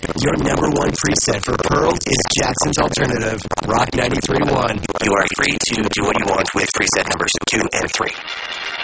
Your number one preset for Pearls is Jackson's Alternative, Rock 93.1. You are free to do what you want with preset numbers 2 and 3.